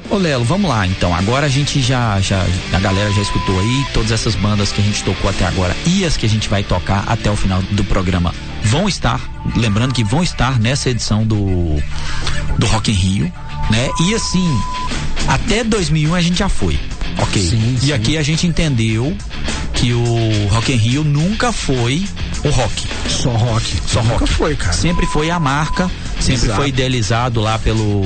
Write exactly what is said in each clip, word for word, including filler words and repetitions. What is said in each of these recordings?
Ô Lelo, vamos lá então, agora a gente já, já, a galera já escutou aí todas essas bandas que a gente tocou até agora e as que a gente vai tocar até o final do programa vão estar, lembrando que vão estar nessa edição do do Rock in Rio, né? E assim, até dois mil e um a gente já foi, ok? Sim, e sim. Aqui a gente entendeu que o Rock in Rio nunca foi o rock. Só rock. Só nunca rock. foi, cara. Sempre foi a marca, sempre Exato. Foi idealizado lá pelo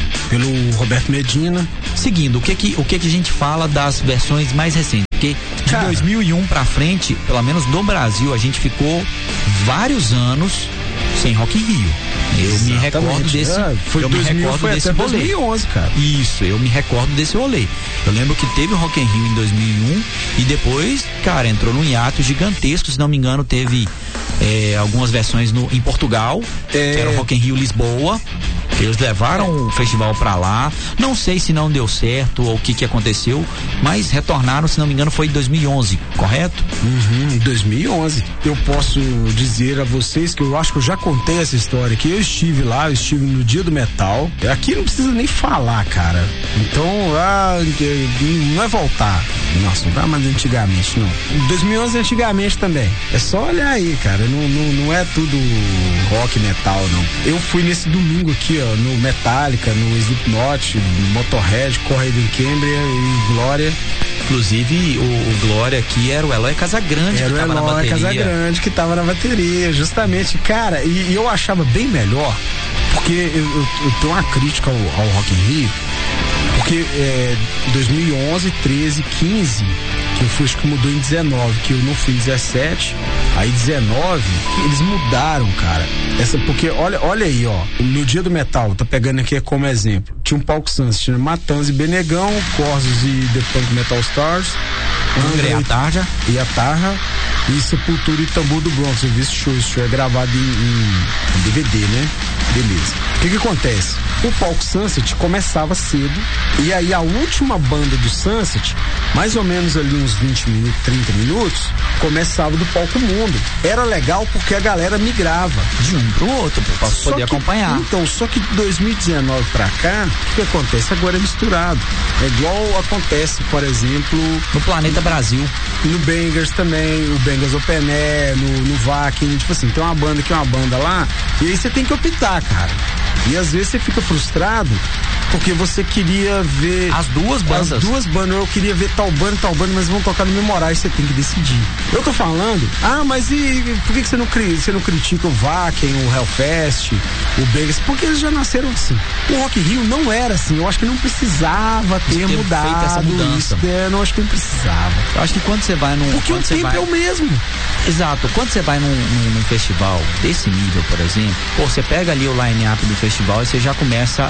pelo Roberto Medina. Seguindo, o que que o que que a gente fala das versões mais recentes? Porque de cara, dois mil e um pra frente, pelo menos no Brasil, a gente ficou vários anos sem Rock in Rio. Eu Exatamente. me recordo desse, é, foi eu dois mil, me recordo foi desse até rolê. dois mil e onze, cara. Isso, eu me recordo desse rolê. Eu lembro que teve o Rock in Rio em dois mil e um e depois, cara, entrou num hiato gigantesco, se não me engano, teve é, algumas versões no, em Portugal, é... que era o Rock in Rio Lisboa. Eles levaram o festival pra lá, não sei se não deu certo ou o que que aconteceu, mas retornaram, se não me engano, foi em dois mil e onze, correto? Uhum, em dois mil e onze. Eu posso dizer a vocês que eu acho que eu já contei essa história, que eu estive lá, eu estive no Dia do Metal. Aqui não precisa nem falar, cara. Então, ah, não é voltar. Nossa, não dá mais antigamente, não. dois mil e onze antigamente também. É só olhar aí, cara. Não, não, não é tudo rock, metal, não. Eu fui nesse domingo aqui, ó, no Metallica, no Slipknot, Motorhead, Correio do Cambria e Glória. Inclusive, o, o Glória aqui era o Eloy Casagrande era que tava na bateria. Era o Eloy Casagrande que tava na bateria, justamente. Cara, e, e eu achava bem melhor, porque eu, eu, eu tenho uma crítica ao, ao Rock in Rio, porque é, dois mil e onze, treze, quinze, que eu fui, acho que mudou em dezenove, que eu não fui em dezessete, aí dezenove, eles mudaram, cara. Essa, porque olha, olha aí, ó, no Dia do Metal, tá pegando aqui como exemplo, tinha um palco Sunset, tinha Matanza e Benegão, Corsos e The Punk Metal Stars, Angra e a Tarja, e a Tarja, e Sepultura e Tambor do Bronx. Eu vi esse show, esse show é gravado em, em, em D V D, né? Beleza. O que que acontece? O palco Sunset começava cedo, e aí a última banda do Sunset, mais ou menos ali uns vinte minutos, trinta minutos, começava do palco Mundo. Era legal porque a galera migrava de um pro outro, pra poder que, acompanhar. Então, só que de dois mil e dezenove pra cá, o que acontece? Agora é misturado. É igual acontece, por exemplo, no Planeta Brasil. No Bangers também, o Bangers Open Air, no, no Vakin, tipo assim, tem uma banda que é uma banda lá, e aí você tem que optar, cara. E às vezes você fica frustrado porque você queria ver as duas bandas. As duas bandas, eu queria ver tal banda, tal banda, mas vão tocar no mesmo horário, você tem que decidir. Eu tô falando, ah, mas e por que, que você, não, você não critica o Vakin, o Hellfest, o Bangers? Porque eles já nasceram assim. O Rock in Rio não era assim, eu acho que não precisava ter ter mudado feito essa mudança. Isso, é, não acho que não precisava. Eu acho que quando você vai num... Porque o tempo vai... é o mesmo. Exato, quando você vai num, num, num festival desse nível, por exemplo, pô, você pega ali o line-up do festival e você já começa a,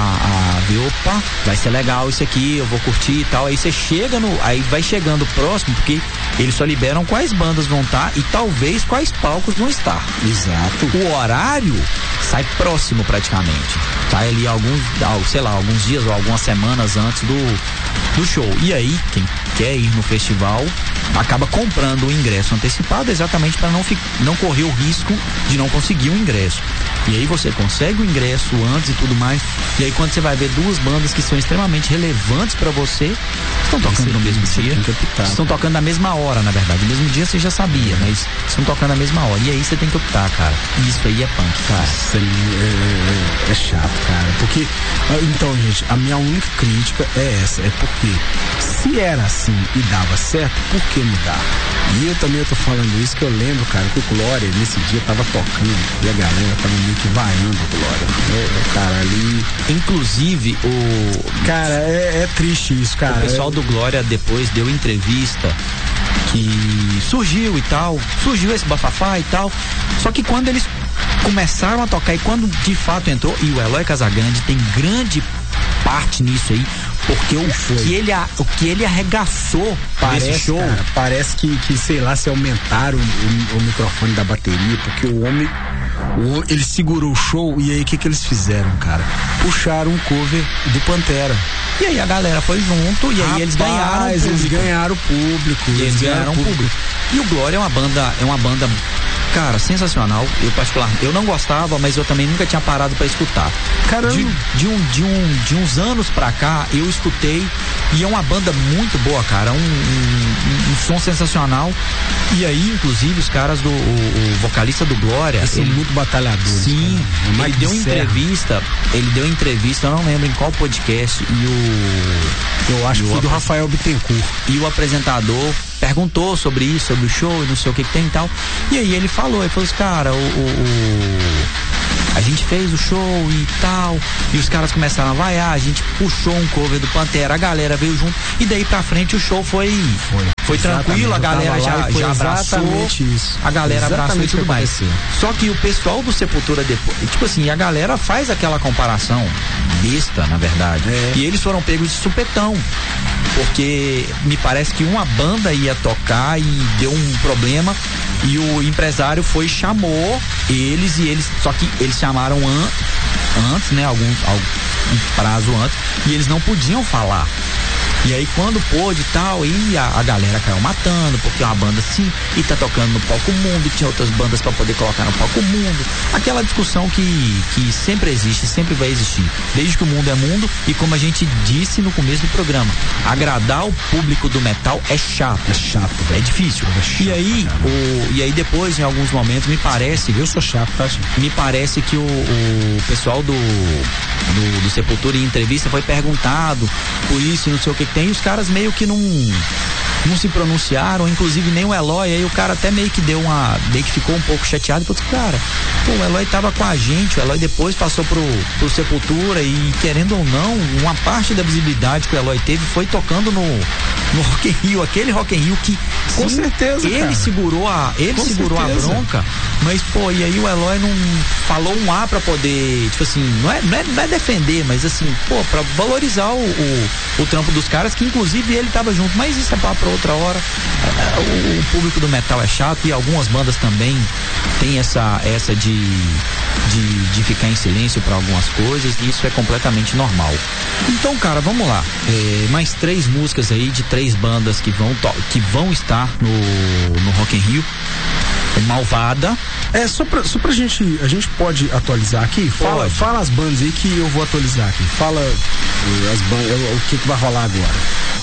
a ver, opa, vai ser legal isso aqui, eu vou curtir e tal, aí você chega no, aí vai chegando próximo, porque eles só liberam quais bandas vão estar e talvez quais palcos vão estar. Exato. O horário sai próximo praticamente, sai ali alguns, sei lá, alguns dias ou algumas semanas antes do, do show, e aí quem quer ir no festival acaba comprando o ingresso antecipado exatamente para não, não correr o risco de não conseguir o ingresso. E aí você consegue o ingresso antes e tudo mais. E aí quando você vai ver duas bandas que são extremamente relevantes para você, estão tocando você, no mesmo dia, optar, estão cara. tocando na mesma hora, na verdade. No mesmo dia você já sabia, mas estão tocando na mesma hora. E aí você tem que optar, cara. E isso aí é punk, cara. Isso aí é, é, é chato, cara. Porque, então, gente, a minha única crítica é essa. É porque se era assim e dava certo, por que mudar? E eu também eu tô falando isso que eu lembro, cara, que o Glória nesse dia tava tocando e a galera tava meio que vaiando o Glória. É, cara, ali... Inclusive, o... Cara, é, é triste isso, cara. O pessoal é... do Glória depois deu entrevista que surgiu e tal, surgiu esse bafafá e tal, só que quando eles começaram a tocar e quando de fato entrou, e o Eloy Casagrande tem grande parte nisso aí, porque o que ele, o que ele arregaçou parece, nesse show, cara, parece que, que, sei lá, se aumentaram o, o, o microfone da bateria, porque o homem, o, ele segurou o show e aí o que que eles fizeram, cara? Puxaram um cover do Pantera. E aí a galera foi junto e aí Rapaz, eles ganharam o público. Eles ganharam o público. E eles ganharam o público. público. E o Glória é uma banda, é uma banda Cara, sensacional. Eu particular, eu não gostava, mas eu também nunca tinha parado pra escutar. Caramba. De, de, um, de, um, de uns anos pra cá, eu escutei e é uma banda muito boa, cara. Um, um, um som sensacional. E aí, inclusive, os caras do o, o vocalista do Glória. Eles são muito batalhadores. Sim, cara. ele deu entrevista. Ele deu entrevista, eu não lembro em qual podcast. E o. Eu acho e que o foi do Rafael Bittencourt. E o apresentador perguntou sobre isso, sobre o show e não sei o que, que tem e tal. E aí ele falou, ele falou assim, cara, o, o, o a gente fez o show e tal, e os caras começaram a vaiar, a gente puxou um cover do Pantera, a galera veio junto, e daí pra frente o show foi foi, foi tranquilo, a galera já, já abraçou, isso. a galera exatamente abraçou e tudo mais. Só que o pessoal do Sepultura depois, tipo assim, a galera faz aquela comparação besta, na verdade, é. E eles foram pegos de supetão, porque me parece que uma banda ia tocar e deu um problema e o empresário foi chamou eles e eles, só que eles chamaram an, antes, né, algum, algum prazo antes, e eles não podiam falar. E aí quando pôde e tal, e a, a galera caiu matando, porque é uma banda assim, e tá tocando no palco mundo, e tinha outras bandas pra poder colocar no palco mundo. Aquela discussão que, que sempre existe, sempre vai existir, desde que o mundo é mundo, e como a gente disse no começo do programa, agradar o público do metal é chato. É chato, velho. É difícil. É chato, e aí, o, e aí depois, em alguns momentos, me parece... Eu sou chato, tá? Me parece que o, o pessoal do, do, do Sepultura em entrevista foi perguntado por isso e não sei o que tem, e os caras meio que não não se pronunciaram, inclusive nem o Eloy, aí o cara até meio que deu uma, meio que ficou um pouco chateado, porque, cara, pô, o Eloy tava com a gente, o Eloy depois passou pro, pro Sepultura e, querendo ou não, uma parte da visibilidade que o Eloy teve foi tocando no, no Rock in Rio, aquele Rock in Rio que, com sim, certeza, ele cara. segurou a, ele com segurou certeza. a bronca, mas, pô, e aí o Eloy não falou um A pra poder, tipo assim, não é, não é, não é defender, mas assim, pô, pra valorizar o, o, o trampo dos caras, que inclusive ele tava junto, mas isso é pra, pra outra hora. O, o público do metal é chato e algumas bandas também tem essa, essa de, de, de ficar em silêncio pra algumas coisas, e isso é completamente normal. Então, cara, vamos lá. É, mais três músicas aí de três bandas que vão, to- que vão estar no, no Rock in Rio. Malvada. É, só pra, só pra gente, a gente pode atualizar aqui? Fala, fala as bandas aí que eu vou atualizar aqui. Fala uh, as bandas, uh, o que que vai rolar agora.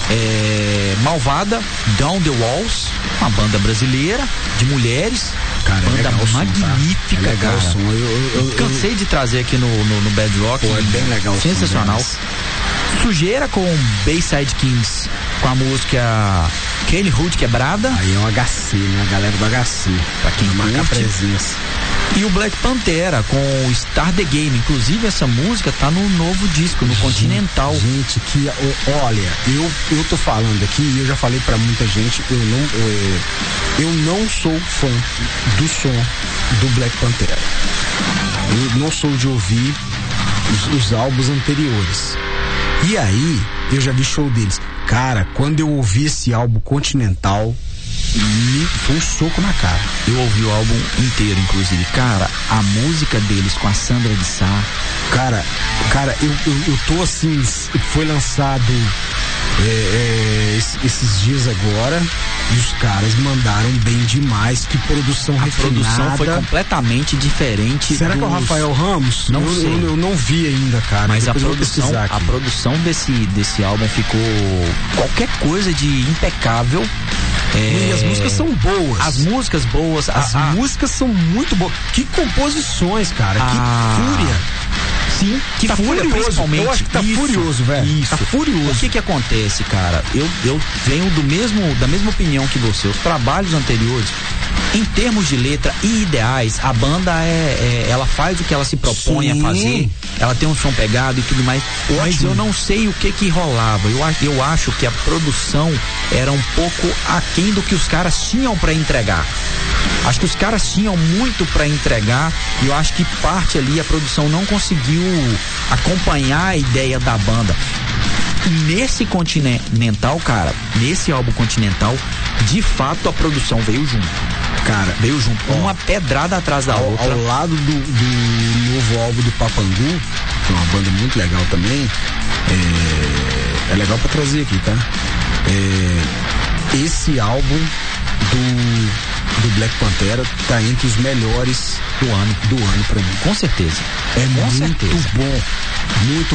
É, Malvada, Down the Walls, uma banda brasileira de mulheres. Cara, banda é legal magnífica, som, tá? É legal cara. o som. Eu, eu, eu, Cansei de trazer aqui no, no, no Bad Rock. Pô, é bem legal o som. Sensacional. Sujeira com Bayside Kings, com a música Kelly Hood Quebrada. Aí é um H C, né? A galera do H C. Pra quem marca curte. presença. E o Black Pantera com o Star the Game. Inclusive essa música tá no novo disco, no gente, Continental. Gente, que olha, eu, eu tô falando aqui e eu já falei pra muita gente, eu não, eu, eu não sou fã do som do Black Pantera. Eu não sou de ouvir os, os álbuns anteriores. E aí, eu já vi show deles. Cara, quando eu ouvi esse álbum Continental, me foi um soco na cara. Eu ouvi o álbum inteiro, inclusive. Cara, a música deles com a Sandra de Sá. Cara, cara, eu, eu, eu tô assim, foi lançado é, é, esses dias agora, e os caras mandaram bem demais. Que produção a refinada. A produção foi completamente diferente. Será dos... que é o Rafael Ramos? Não eu, sei. Eu, eu não vi ainda, cara. Mas a Depois produção, a produção desse, desse álbum ficou qualquer coisa de impecável. É... E as músicas são boas. As músicas boas. As a, músicas são muito boas. Que composições, cara. A... Que fúria. Sim, que tá fúria, furioso. principalmente. Eu acho que tá isso, furioso, velho. Isso. Tá furioso. O que que acontece, cara? Eu, eu venho do mesmo, da mesma opinião que você. Os trabalhos anteriores, em termos de letra e ideais, a banda é, é ela faz o que ela se propõe Sim. a fazer. Ela tem um som pegado e tudo mais. Ótimo. Mas eu não sei o que que rolava. Eu, eu acho que a produção era um pouco aquém do que os caras tinham pra entregar. Acho que os caras tinham muito pra entregar e eu acho que parte ali a produção não conseguiu acompanhar a ideia da banda. Nesse Continental, cara, nesse álbum Continental, de fato a produção veio junto. Cara, veio junto, ó, uma pedrada atrás da ao, outra. Ao lado do, do novo álbum do Papangu, que é uma banda muito legal também, é, é legal pra trazer aqui, tá? É, esse álbum do do Black Pantera tá entre os melhores do ano. Do ano pra mim. Com certeza. É Com muito certeza. bom. Muito